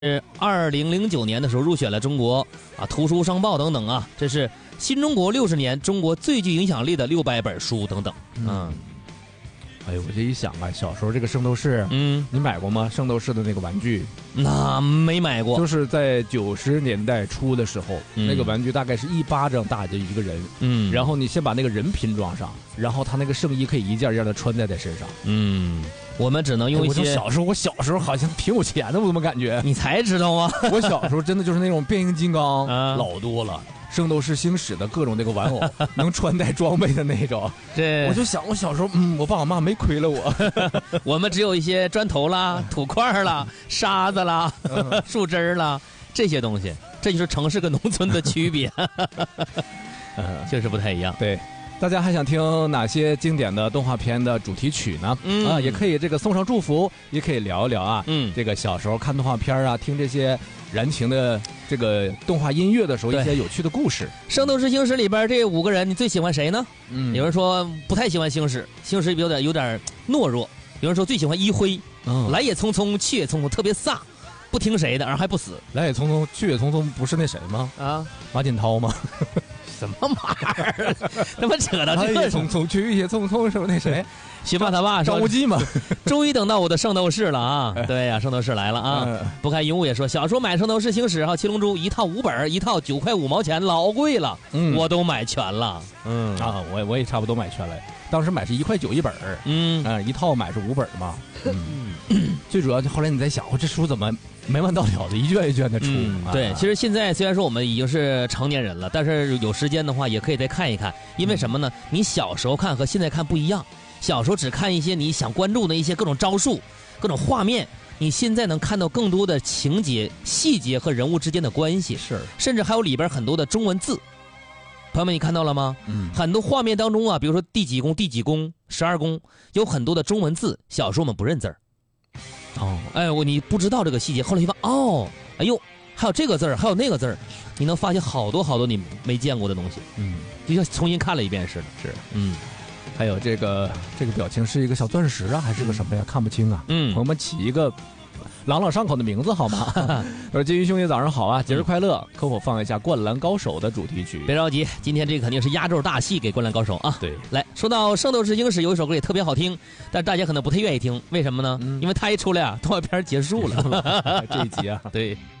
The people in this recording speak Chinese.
2009年的时候入选了中国图书商报等等啊，这是新中国60年中国最具影响力的600本书等等。 哎呦，我这一想啊，小时候这个圣斗士，你买过吗？圣斗士的那个玩具？ 那没买过， 就是在90年代初的时候，那个玩具大概是1巴掌大的一个人，然后你先把那个人拼装上，然后他那个圣衣可以一件一件的穿戴在身上。 我们只能用一些。 我小时候好像挺有钱的，我怎么感觉？ 你才知道吗？ 我小时候真的就是那种变形金刚，老多了。圣斗士星矢的各种那个玩偶，能穿戴装备的那种。我就想，我小时候，我爸我妈没亏了我。 我们只有一些砖头啦、土块啦、沙子啦、树枝啦这些东西，这就是城市跟农村的区别。确实不太一样。 对。大家还想听哪些经典的动画片的主题曲呢？也可以这个送上祝福，也可以聊一聊啊。这个小时候看动画片啊，听这些燃情的这个动画音乐的时候，一些有趣的故事。 圣斗士星矢里边这5个人，你最喜欢谁呢？有人说不太喜欢星矢，星矢有点懦弱。有人说最喜欢一辉，来也匆匆，去也匆匆，特别飒，不听谁的，然后还不死。 来也匆匆，去也匆匆，不是那谁吗？马景涛吗？ 什么玩意儿？怎么扯到这？ 来也匆匆，去也匆匆，是不是那谁？ 学霸他爸张无忌嘛。 终于等到我的圣斗士了啊！对呀，圣斗士来了啊！不看云雾也说，小时候买圣斗士星矢还有七龙珠，一套5本，一套9块5毛钱，老贵了。我都买全了。 我也差不多买全了。当时买是1块9一本，一套买是5本嘛。最主要后来你在想，这书怎么没完到了的，一卷一卷的出。 对，其实现在虽然说我们已经是成年人了，但是有时间的话也可以再看一看，因为什么呢？你小时候看和现在看不一样，小时候只看一些你想关注的一些各种招数、各种画面，你现在能看到更多的情节、细节和人物之间的关系，甚至还有里边很多的中文字。朋友们，你看到了吗？很多画面当中啊，比如说第几宫、第几宫、12宫，有很多的中文字，小时候我们不认字儿。你不知道这个细节，后来一发哎呦，还有这个字儿，还有那个字儿，你能发现好多好多你没见过的东西。就像重新看了一遍似的。 还有这个表情是一个小钻石啊，还是个什么呀？看不清啊。朋友们起一个朗朗上口的名字好吗？我说金鱼兄弟早上好啊，节日快乐！可否放一下《灌篮高手》的主题曲？ 别着急，今天这个肯定是压轴大戏给《灌篮高手》啊。 对， 来说到《圣斗士星矢》，有一首歌也特别好听，但大家可能不太愿意听，为什么呢？因为它一出来动画片结束了。 这一集啊， 对。